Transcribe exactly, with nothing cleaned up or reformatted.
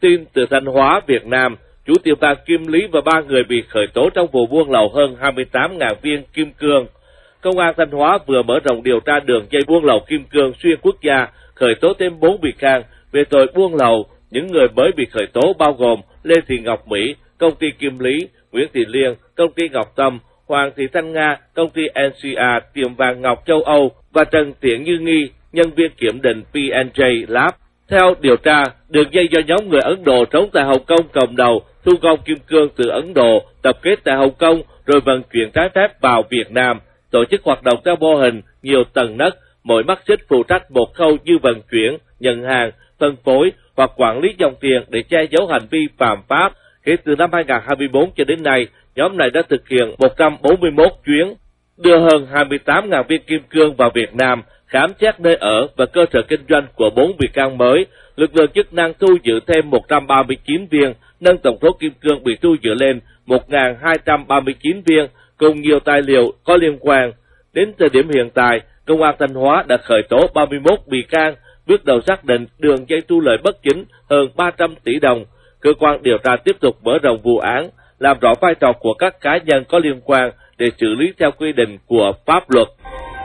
Tin từ Thanh Hóa, Việt Nam, chủ tiệm vàng Kim Lý và ba người bị khởi tố trong vụ buôn lậu hơn hai mươi tám nghìn viên kim cương. Công an Thanh Hóa vừa mở rộng điều tra đường dây buôn lậu kim cương xuyên quốc gia, khởi tố thêm bốn bị can về tội buôn lậu. Những người mới bị khởi tố bao gồm Lê Thị Ngọc Mỹ, công ty Kim Lý, Nguyễn Thị Liên, công ty Ngọc Tâm, Hoàng Thị Thanh Nga, công ty en xê a, tiệm vàng Ngọc Châu Âu và Trần Tiễn Như Nghi, nhân viên kiểm định pê en gi Lab. Theo điều tra, đường dây do nhóm người Ấn Độ trốn tại Hồng Kông cầm đầu, thu gom kim cương từ Ấn Độ, tập kết tại Hồng Kông rồi vận chuyển trái phép vào Việt Nam, tổ chức hoạt động theo mô hình nhiều tầng nấc, mỗi mắt xích phụ trách một khâu như vận chuyển, nhận hàng, phân phối hoặc quản lý dòng tiền để che giấu hành vi phạm pháp. Kể từ năm hai nghìn không trăm hai mươi tư cho đến nay, nhóm này đã thực hiện một trăm bốn mươi mốt chuyến, đưa hơn hai mươi tám nghìn viên kim cương vào Việt Nam, khám xét nơi ở và cơ sở kinh doanh của bốn bị can mới. Lực lượng chức năng thu giữ thêm một trăm ba mươi chín viên, nâng tổng số kim cương bị thu giữ lên một nghìn hai trăm ba mươi chín viên, cùng nhiều tài liệu có liên quan. Đến thời điểm hiện tại, Công an Thanh Hóa đã khởi tố ba mươi mốt bị can, bước đầu xác định đường dây thu lợi bất chính hơn ba trăm tỷ đồng. Cơ quan điều tra tiếp tục mở rộng vụ án, làm rõ vai trò của các cá nhân có liên quan để xử lý theo quy định của pháp luật.